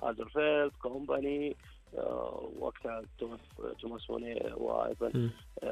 الدرفيلد كومباني، وقتها توماس موني، وأيضا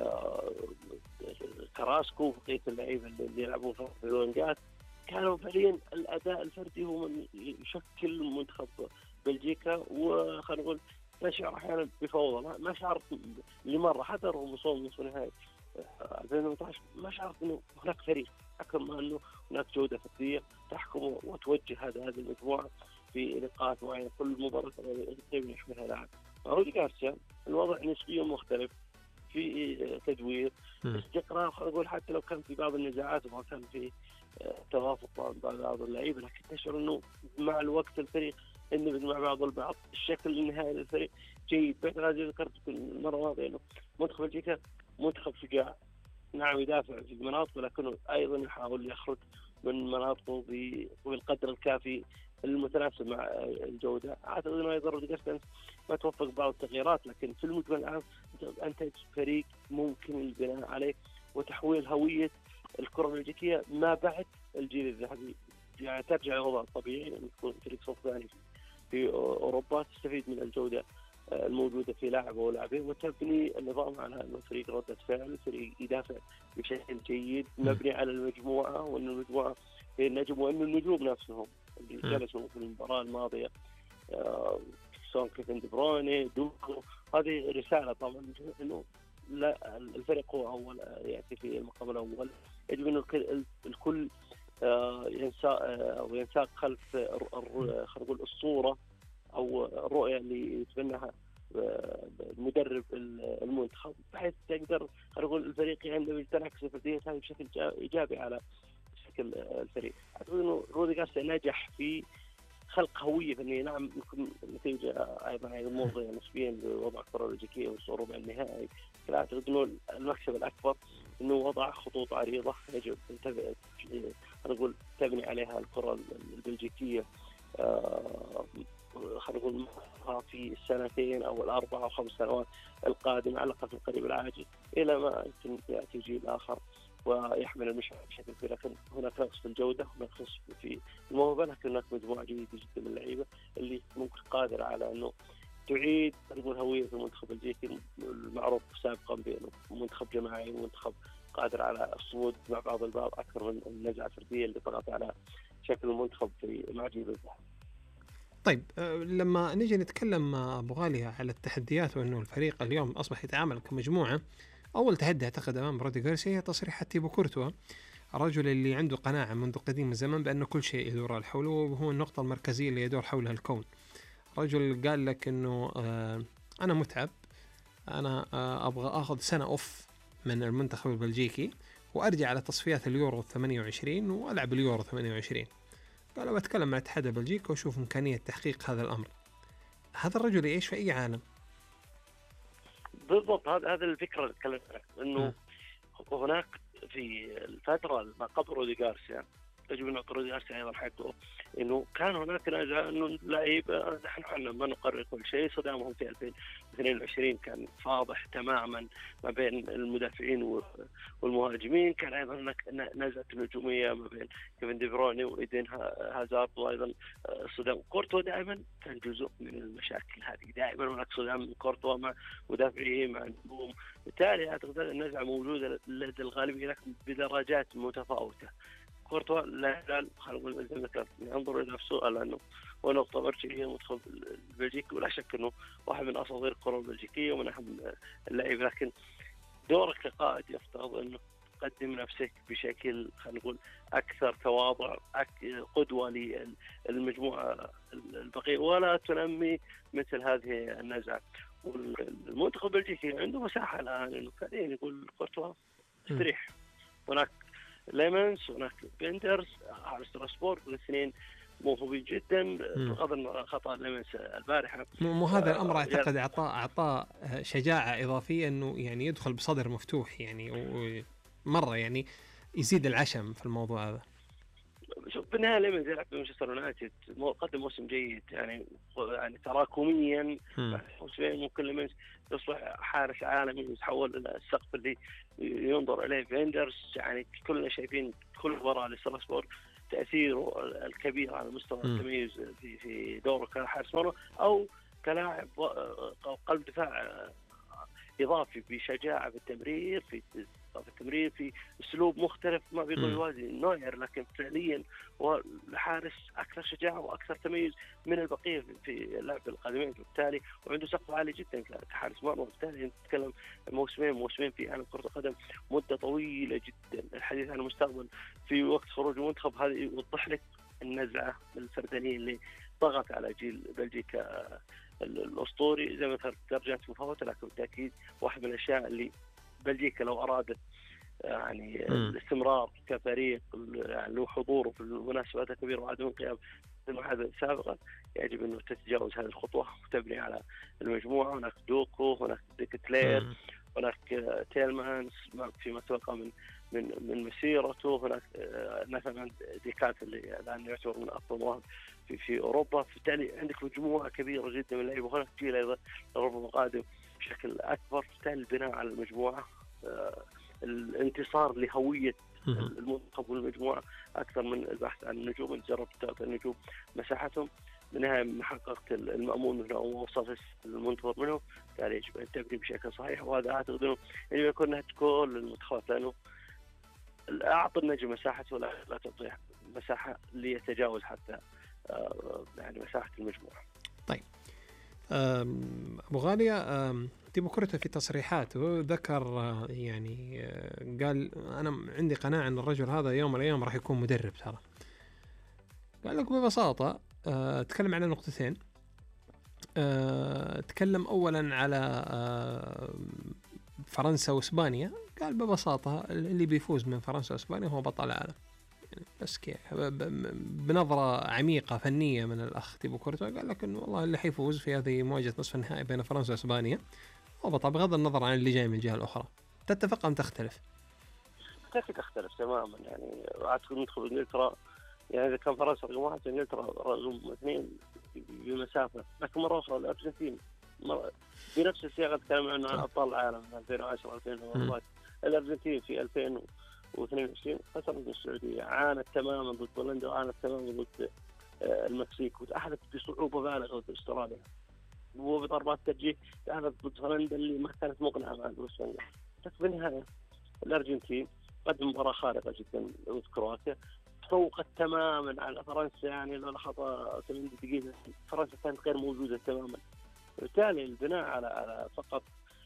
كراسكو، بقية اللعيبة اللي يلعبون في الوينجات، كانوا فعليا الأداء الفردي هو من يشكل منتخب بلجيكا. وخلينا نقول نشعر أحيانا بفوضى، ما شعرت لمرة حتى رغم وصول نصف نهائي 2018 ما شعرت إنه هناك فريق، أكثر ما إنه هناك جودة فردية تحكم وتوجه هذه المجموعة في نقاط معينة. كل مباراة تقريبا يحملها لاعب. رودي غارسيا الوضع نسبيا مختلف، في تدوير، استقرار. خلينا نقول حتى لو كان في بعض النزاعات وما كان في توافق مع بعض اللعيبة، لكن تشعر إنه مع الوقت الفريق يندمج مع بعض البعض. الشكل النهائي للفريق جيد. بعد هذا ذكرت المرة الماضية إنه منتخب بلجيكا منتخب شجاع، نعم يدافع في مناطق لكنه أيضا يحاول يخرج من مناطقه بالقدر الكافي المتناسب مع الجودة. أعتقد أنه أيضا رودي غارسيا ما توفق بعض التغييرات، لكن في المجمل العام أنتج فريق ممكن البناء عليه وتحويل هوية الكرة البلجيكية ما بعد الجيل الذهبي. يعني ترجع لوضع طبيعي أن يكون فريق صف ثاني في أوروبا، تستفيد من الجودة الموجودة في لاعب أو لاعبين، وتبني النظام على أنه فريق ردة فعل، فريق يدافع بشكل جيد مبني على المجموعة، وأن المجموعة هي النجم، وأن النجوم نفسهم اللي جلسوا في المباراة الماضية سواء كيفن دي برويني، دوكو. هذه رسالة طبعا أنه لا، الفريق هو أول يأتي في المقام الأول. يجب أن الكل ينساق خلف خلينا نقول الصورة أو الرؤية اللي يتبناها المدرب المنتخب، بحيث تقدر خلينا نقول الفريق عندما تنعكس الفرديات هذه بشكل إيجابي على شكل الفريق. أعتقد إنه رودي غارسيا نجح في خلق هوية فنية. نعم يمكن نتيجة أيضا مرضية نسبيا لوضع الكرة البلجيكية وصول ربع النهائي، لكن أعتقد إنه المكسب الأكبر إنه وضع خطوط عريضة يجب نقول تبني عليها الكرة البلجيكية خلينا نقول في السنتين أو الأربع أو 5 سنوات القادمة على الأقل في القريب العاجل، إلى ما يمكن يأتي جيل آخر ويحمل المشروع بشكل كبير. لكن هناك نقص في الجودة، هناك نقص في الموهبة، لكن هناك مجموعة جيدة جدا من اللعيبة اللي ممكن قادرة على أنه تعيد نقول هوية المنتخب البلجيكي المعروف سابقا بأنه منتخب جماعي ومنتخب قادر على الصمود مع بعض البعض أكثر من النزعة الفردية اللي طغت على شكل المنتخب في مع جيل الذهب. طيب لما نيجي نتكلم مع أبو غالي على التحديات وأنه الفريق اليوم أصبح يتعامل كمجموعة، أول تحدي أعتقد أمام رودي غارسيا هي تصريحات تيبو كورتوا، الرجل اللي عنده قناعة منذ قديم الزمن بأنه كل شيء يدور حوله وهو النقطة المركزية اللي يدور حولها الكون. رجل قال لك أنه أنا متعب، أنا أبغى أخذ سنة أوف من المنتخب البلجيكي وأرجع على تصفيات اليورو 28 وألعب اليورو 28. قالوا بتكلم مع اتحاد بلجيكا وشوف إمكانية تحقيق هذا الأمر. هذا الرجل يعيش في أي عالم؟ بالضبط، هذا الفكرة اللي تكلمت عنها، إنه هناك في الفترة ما قبل رودي غارسيا يجب أن نعطي رودي غارسيا أيضا حقه، إنه كان هناك نزاع إنه لعيبة نحن ما نقرر كل شيء. صدامهم في 2022 كان واضح تماما ما بين المدافعين والمهاجمين. كان أيضا هناك نزعة نجومية ما بين كيفن دي برويني وإيدين هازارد، وأيضا صدام كورتوا دائما كان جزء من المشاكل هذه. دائما هناك صدام من كورتوا مع مدافعين مع نجوم، بالتالي أعتقد أن النزعة موجودة لدى الغالبية لكن بدرجات متفاوتة. كورتوا لا يزال خلينا نقول زي ما ذكرت ينظر إلى نفسه على أنه هو نقطة مرجعية المنتخب البلجيكي، ولا شك أنه واحد من أساطير الكرة البلجيكية ومن أهم اللاعبين، لكن دورك كقائد يفترض أنه تقدم نفسك بشكل خلينا نقول أكثر تواضع، قدوة للمجموعة البقية، ولا تنمي مثل هذه النزعة. والمنتخب البلجيكي عنده مساحة الآن إنه فعليا يقول كورتوا استريح. هناك ليمنز، هناك بندرز على ستراسبورغ، الاثنين موهوبين جدا بغض النظر عن خطأ ليمنز البارحة. هذا الأمر أعتقد أعطاه شجاعة إضافية إنه يعني يدخل بصدر مفتوح يعني، ومرة يعني يزيد العشم في الموضوع هذا. شوف بالنهاية ليمنز يلعب بمانشستر يونايتد، قدم موسم جيد يعني تراكميا موسمين ممكن ليمنز يصبح حارس عالمي ويتحول إلى السقف اللي ينظر إليه. فيندرز يعني كلنا شايفين كل مباراة لستراسبورغ تأثيره الكبير على مستوى التميز في دوره كحارس مرمى أو كلاعب قلب دفاع إضافي بشجاعة في التمرير، في أسلوب مختلف ما بيقدر يوازي نوير، لكن فعليا هو الحارس أكثر شجاعة وأكثر تميز من البقية في لعب القادمين، وبالتالي وعنده سقف عالي جدا كحارس مرمى، وبالتالي نتكلم موسمين في عالم كرة القدم، مدة طويلة جدا. الحديث عن المستقبل في وقت خروج المنتخب هذا يوضح لك النزعة الفردانية اللي ضغط على جيل بلجيكا الأسطوري. زي ما ذكرت درجات مفاوتة، لكن بالتأكيد واحد من الأشياء اللي بلجيكا لو أرادت يعني الاستمرار كفريق يعني له حضوره في المناسبات الكبيرة وعدم القيام بالمحاذير السابقة، يجب أنه تتجاوز هذه الخطوة وتبني على المجموعة. هناك دوكو، هناك ديكتلير، هناك تيلمانس فيما تبقى من مسيرته، هناك مثلا ديكات اللي الآن يعتبر من أفضل مواهب في أوروبا. بالتالي عندك مجموعة كبيرة جدا من اللعيبة، وهناك جيل أيضا أوروبا قادم بشكل أكبر. بالتالي البناء على المجموعة، الانتصار لهوية المنتخب والمجموعة أكثر من البحث عن النجوم. أنت جربت تعطي النجوم مساحتهم، بالنهاية ما حققت المأمول منه أو وصلت المنتظر منه، بالتالي يجب أن تبني بشكل صحيح. وهذا أعتقد أنه يكون نهج كل المنتخبات، لأنه أعطي النجم مساحته ولا تعطيه مساحة ليتجاوز حتى يعني مساحة المجموعة. طيب أبو غالية، تيبو كورتوا في تصريحاته ذكر يعني قال أنا عندي قناعة أن الرجل هذا يوم من الأيام راح يكون مدرب. ترى قال لك ببساطة، تكلم على نقطتين. تكلم أولا على فرنسا وإسبانيا، قال ببساطة اللي بيفوز من فرنسا وإسبانيا هو بطل العالم. بس كيف بنظرة عميقة فنية من الأخ تيبو كورتوا قال لك إنه والله اللي حيفوز في هذه مواجهة نصف النهائي بين فرنسا وإسبانيا هو بطل، بغض النظر عن اللي جاي من الجهة الأخرى. تتفق أم تختلف؟ تختلف تماما. يعني أعتقد ندخل إنجلترا، يعني إذا كان فرنسا رقم 1 إنجلترا رقم 2 بمسافة، لكن مرة أخرى الأرجنتين بنفس السياق تكلم عنه عن أبطال العالم 2010 2014. الأرجنتين في 2022 خسرت من السعودية، عانت تماما ضد بولندا، وعانت تماما ضد المكسيك، وتأهلت بصعوبة بالغة ضد استراليا، وبضربات ترجيح تأهلت ضد هولندا اللي ما كانت مقنعة مع الوسنجا. في النهاية الأرجنتين قدم مباراة خارقة جدا ضد كرواتيا، تفوقت تماما على فرنسا. يعني لو لحظة 80 دقيقة فرنسا كانت غير موجودة تماما. بالتالي البناء على فقط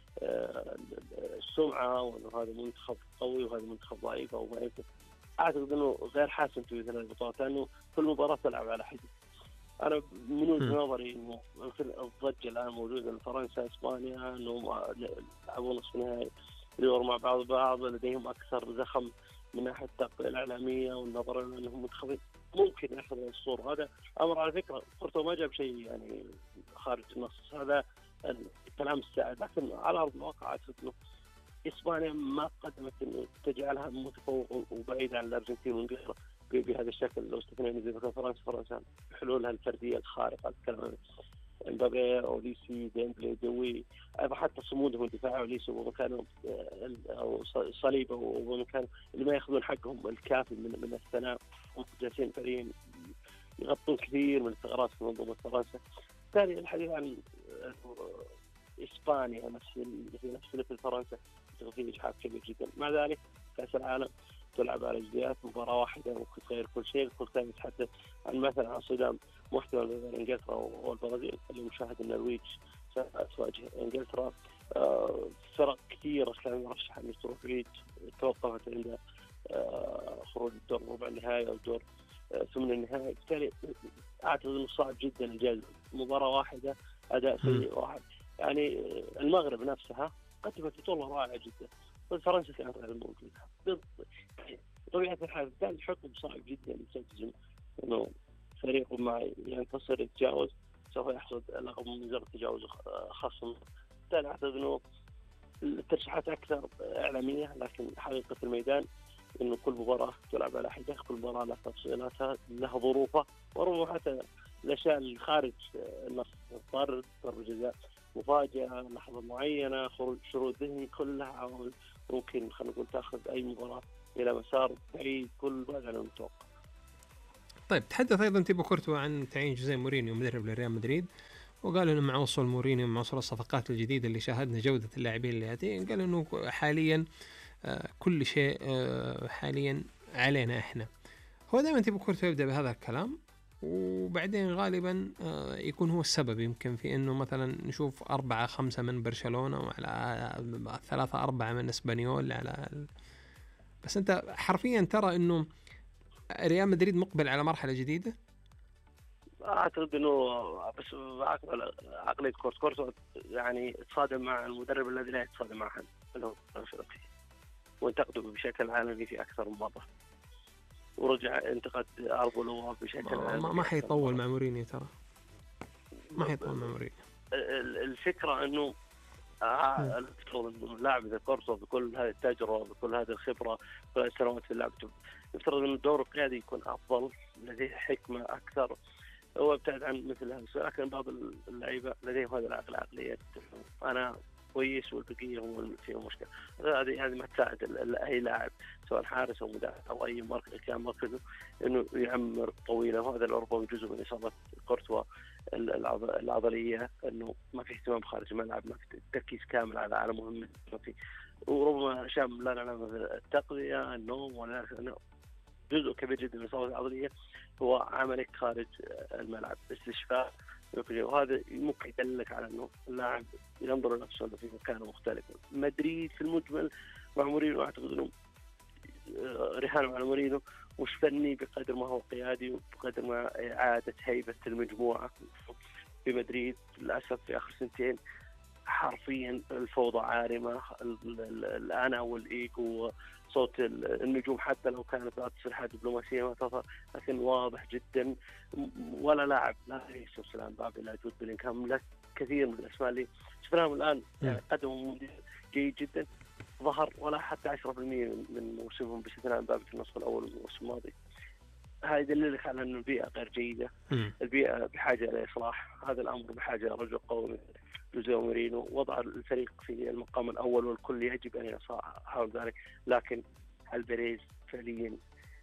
السمعة وأنه هذا منتخب قوي وهذا منتخب ضعيف أو ضعيف، أعتقد أنه غير حاسم في مثل البطولات، لأنه كل مباراة تلعب على حدة. أنا من وجهة نظري إنه الضجة الآن موجودة فرنسا إسبانيا إنه لعبوا نصف نهائي اليورو مع بعض لديهم أكثر زخم من ناحية التغطية الإعلامية والنظر أنهم منتخبين ممكن يأخذ الصورة. هذا أمر على فكرة كورتوا ما جاب شيء يعني خارج النص، هذا الكلام السائد، لكن على أرض الواقع أعتقد أنه إسبانيا ما قدمت أنه تجعلها متفوق وبعيد عن الأرجنتين وإنجلترا بهذا الشكل. لو استثنينا زي مثلا فرنسا بحلولها الفردية الخارقة، الكلام امبابي، اوليسي، ديمبلي، دوي، حتى صمودهم الدفاعي اوليسي ومكانهم او صليبه ومكان اللي ما ياخذون حقهم الكافي من الثناء، جالسين فريقين يغطون كثير من الثغرات في منظومه فرنسا. بالتالي الحديث عن اسبانيا مثل فرنسا فيه اجحاف كبير جدا. مع ذلك كاس العالم تلعب على جديات، مباراه واحده ممكن تغير كل شيء. الكل كان يتحدث عن مثلا عن صدام محتمل بين انجلترا والبرازيل. اليوم شاهد النرويج تواجه انجلترا، فرق كثيره كانت مرشحه ان تروح بعيد توقفت عند خروج الدور ربع النهائي او الدور ثمن النهائي. بالتالي اعتقد انه صعب جدا الجائزه مباراه واحده اداء سيء واحد. يعني المغرب نفسها قدمت بطوله رائعه جدا، فرنسا كانت غير موجوده بطبيعه الحال. بالتالي الحكم صعب جدا تجزم انه فريق ما ينتصر يتجاوز سوف يحصد لقب من وزارة التجاوز خاصة. بالتالي أعتقد أنه الترشيحات أكثر إعلامية، لكن حقيقة الميدان أنه كل مباراة تلعب على حدة، كل مباراة لها تفصيلاتها لها ظروفها، وربما حتى الأشياء الخارج النص، ضرب جزاء، مفاجأة، لحظة معينة، خروج شروط ذهني، كلها عوامل ممكن خلينا نقول تأخذ أي مباراة إلى مسار بعيد كل بعد عن المتوقع. طيب تحدث ايضا تيبو كورتوا عن تعيين جوزيه مورينيو مدرب لريال مدريد، وقال انه مع وصول مورينيو مع وصول الصفقات الجديده اللي شاهدنا جوده اللاعبين اللي ياتي، قال انه حاليا كل شيء حاليا علينا احنا. هو دائما تيبو كورتوا يبدا بهذا الكلام، وبعدين غالبا يكون هو السبب يمكن في انه مثلا نشوف 4-5 من برشلونه وعلى 3-4 من اسبانيول بس انت حرفيا ترى انه ريال مدريد مقبل على مرحله جديده. اعتقد انه بس عقليه كورتوا يعني تصادم مع المدرب الذي لا يتصادم مع احد اللي هو انشيلوتي، وانتقده بشكل عالمي في اكثر من مره، ورجع انتقد اربولو بشكل عالمي. ما حيطول مع مورينيو، ترى ما حيطول مع مورينيو. الفكره انه المفترض انه اللاعب اذا كورتوا بكل هذه التجربه بكل هذه الخبره بكل هذه السنوات في اللعب، يفترض انه الدور القيادي يكون افضل، لديه حكمه اكثر، هو ابتعد عن مثل هذا. لكن بعض اللعيبه لديهم هذا العقليه، انا كويس والبقيه هم فيهم مشكله. هذه ما تساعد اي لاعب سواء حارس او مدافع او اي مركز كان مركزه انه يعمر طويله، وهذا ربما جزء من اصابه كورتوا العضليه، انه ما في اهتمام خارج الملعب، ما في تركيز كامل على مهمه، ما في، وربما شام لا نعلم التغذيه، النوم، ولا جزء كبير جدا من الإصابة العضلية هو عملك خارج الملعب، استشفاء، وهذا ممكن يدلك على انه اللاعب ينظر لنفسه انه في مكان مختلف. مدريد في المجمل مع مورينيو اعتقد انه رهان على مورينيو مش فني بقدر ما هو قيادي، وبقدر ما اعاده هيبه المجموعه في مدريد. للاسف في اخر سنتين حرفيا الفوضى عارمه، الانا والايجو، صوت النجوم حتى لو كانت لا تصريحات دبلوماسيه ما تظهر، لكن واضح جدا. ولا لاعب لا يوسف سلام بابي لا جود بلينغهام لا كثير من الاسماء اللي شفناهم الان قدموا جيد جدا ظهر ولا حتى 10% من موسمهم باستثناء مبابي في النصف الاول من الموسم الماضي. هذا يدللك على ان البيئه غير جيده، البيئه بحاجه الى اصلاح، هذا الامر بحاجه الى رجل قوي جوزيه مورينيو، وضع الفريق في المقام الاول والكل يجب ان يحاول ذلك. لكن البريز فعليا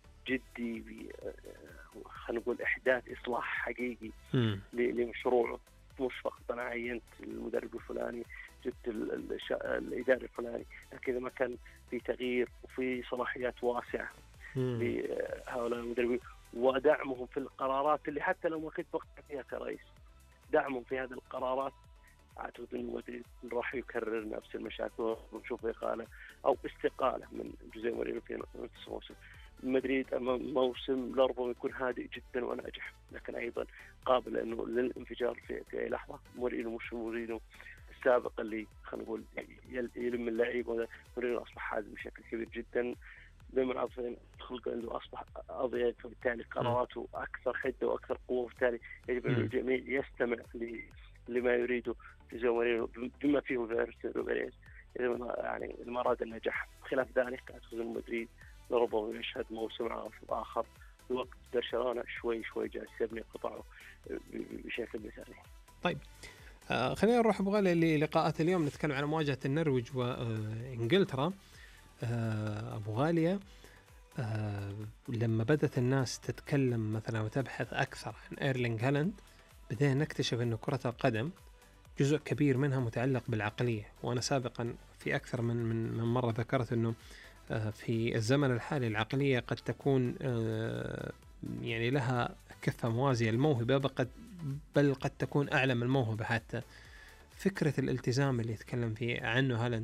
جدي خلينا نقول احداث اصلاح حقيقي لمشروعه، مش فقط انا عينت المدرب الفلاني جبت الاداري الفلاني، لكن اذا ما كان في تغيير وفي صلاحيات واسعه لهؤلاء المدربين ودعمهم في القرارات اللي حتى لو ما كنت بقى فيها كرئيس، دعمهم في هذه القرارات، اعتقد انه مدريد راح يكرر نفس المشاكل ونشوف اقاله او استقاله من جوزيه مورينيو في نفس الموسم. مدريد امام موسم لربما يكون هادئ جدا وناجح، لكن ايضا قابل انه للانفجار في اي لحظه. مورينيو مش مورينيو السابق اللي خلينا نقول يلم اللعيبه، مورينيو اصبح حازم بشكل كبير جدا، دائما عارفين خلقه عنده اصبح اضيق، فبالتالي قراراته اكثر حده واكثر قوه، وبالتالي يجب ان الجميع يستمع لما يريده جوزيه مورينيو بما فيه فيرتو بيريز يعني لما اراد النجاح. خلاف ذلك اعتقد ان مدريد لربما يشهد موسم اخر في وقت برشلونه شوي جالس يبني قطعه بشكل مثالي. طيب خلينا نروح ابغى للقاءات اليوم، نتكلم عن مواجهه النرويج وانجلترا. ابو غاليه، لما بدأت الناس تتكلم مثلا وتبحث اكثر عن ايرلينغ هالاند، بدأنا نكتشف انه كرة القدم جزء كبير منها متعلق بالعقلية. وانا سابقا في اكثر من مرة ذكرت انه في الزمن الحالي العقلية قد تكون يعني لها كفة موازية الموهبة، بل قد تكون أعلى من الموهبة حتى. فكرة الالتزام اللي يتكلم فيه عنه هالاند،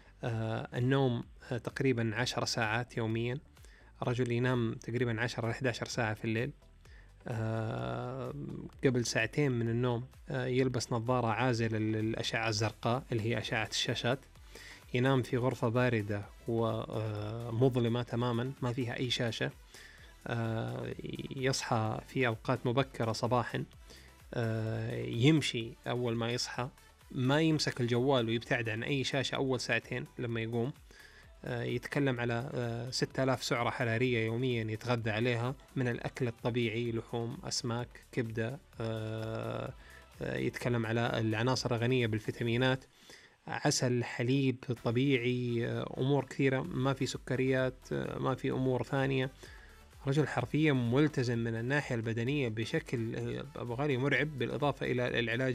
النوم تقريبا 10 ساعات يوميا، رجل ينام تقريبا 10-11 ساعة في الليل، قبل ساعتين من النوم يلبس نظارة عازلة للأشعة الزرقاء اللي هي أشعة الشاشات، ينام في غرفة باردة ومظلمة تماما ما فيها أي شاشة، يصحى في أوقات مبكرة صباحا، يمشي أول ما يصحى، ما يمسك الجوال ويبتعد عن أي شاشة أول ساعتين لما يقوم، يتكلم على 6000 سعرة حرارية يوميا يتغذى عليها من الأكل الطبيعي، لحوم، أسماك، كبدة، يتكلم على العناصر الغنية بالفيتامينات، عسل، حليب طبيعي، أمور كثيرة، ما في سكريات، ما في أمور ثانية. رجل حرفيا ملتزم من الناحية البدنية بشكل أبو غالي مرعب، بالإضافة إلى العلاج